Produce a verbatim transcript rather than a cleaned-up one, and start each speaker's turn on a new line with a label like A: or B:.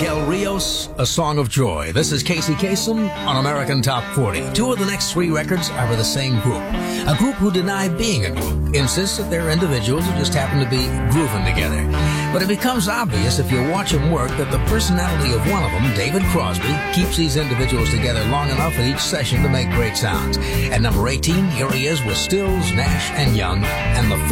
A: Del Rios, A Song of Joy. This is Casey Kasem on American Top forty. Two of the next three records are with the same group. A group who deny being a group, insists that they're individuals who just happen to be grooving together. But it becomes obvious if you watch them work that the personality of one of them, David Crosby, keeps these individuals together long enough at each session to make great sounds. At number eighteen, here he is with Stills, Nash, and Young, and the